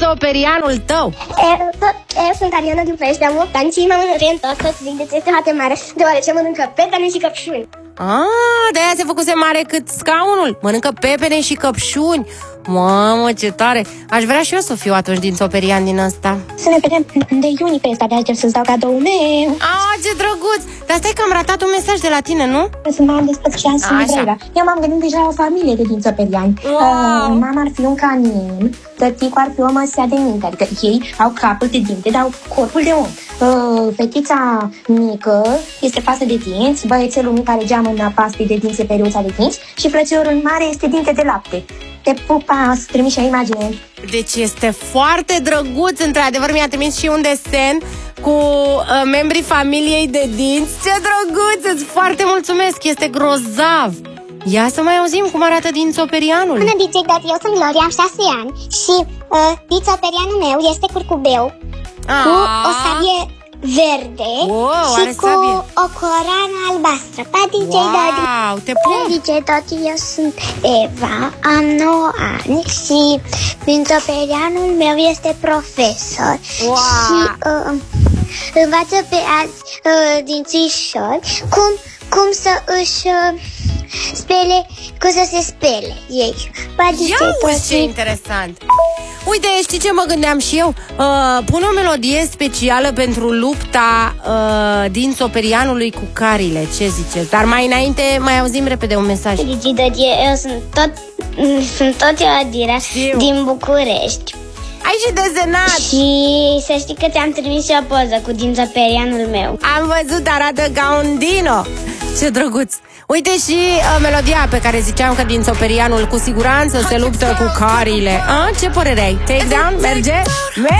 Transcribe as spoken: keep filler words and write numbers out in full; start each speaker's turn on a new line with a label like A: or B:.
A: dințoperianul tău?
B: Eu, eu sunt Ariana din Ploiești, am opt ani și m-am orientat să zic de ce este foarte mare, deoarece mănâncă pepene și căpșuni.
A: Ah, de-aia se făcuse mare cât scaunul. Mănâncă pepene și căpșuni. Mamă, ce tare! Aș vrea și eu să fiu atunci dințoperian din ăsta.
C: Să ne vedem de iunie pe ăsta, de-aia să-ți dau cadoul meu.
A: Ah, ce drăguț! Dar stai că am ratat un mesaj de la tine, nu?
C: Sunt mai despățiat și Andreea. Eu m-am gândit deja la o familie de dințoperiani.
A: Wow.
C: Uh, mama ar fi un canin, tăticul ar fi o măsea de minte, adică ei au capul de dinte, dar au corpul de om. Uh, fetița mică este pasă de dinți, băiețelul mic are geamă pastei de dinți, periuța de dinți și frățiorul mare este dinte de lapte. Te pupa, să trimis și o imagine.
A: Deci este foarte drăguț, într-adevăr mi-a trimis și un desen cu uh, membrii familiei de dinți. Ce drăguț, îți foarte mulțumesc, este grozav. Ia să mai auzim cum arată dințoperianul.
B: Bună, D J Dot, eu sunt Gloria, am șase ani și uh, dințoperianul meu este curcubeu
A: Aaaa.
B: cu o sabie verde
A: Wow,
B: și
A: are
B: cu
A: sabie.
B: o coroană albastră. Pa, D J Dot.
A: Wow, te
B: Bună,
A: pup.
B: D J Dot, eu sunt Eva, am nouă ani și dințoperianul meu este profesor.
A: Wow.
B: Și uh, învață pe alți uh, dințișori cum, cum să își uh, spele, cum să se spele ei. Pa, D J
A: Ia
B: Dot.
A: uite ce interesant. Uite, știi ce mă gândeam și eu? Uh, pun o melodie specială pentru lupta uh, dințoperianului cu carile. Ce ziceți? Dar mai înainte mai auzim repede un mesaj.
B: D J Dot, eu sunt tot, sunt tot eu, Adira,
A: Știu.
B: din București.
A: Ai și desenat.
B: Și să știi că ți-am trimis și o poză cu dințoperianul meu.
A: Am văzut, arată ca un dino. Ce drăguț. Uite și uh, melodia pe care ziceam că dințoperianul cu siguranță se luptă cu carile. A, ce părere ai? Take down? Merge? Merge!